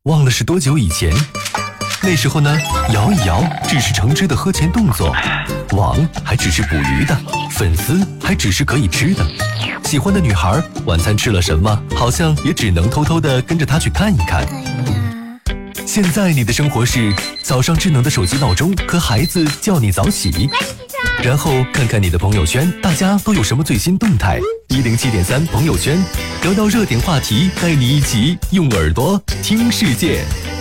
忘了是多久以前。那时候呢，摇一摇只是橙汁的喝前动作，网还只是捕鱼的，粉丝还只是可以吃的。喜欢的女孩晚餐吃了什么，好像也只能偷偷地跟着她去看一看。现在你的生活是早上智能的手机闹钟和孩子叫你早起，然后看看你的朋友圈，大家都有什么最新动态。107.3朋友圈，聊聊热点话题，带你一起用耳朵听世界。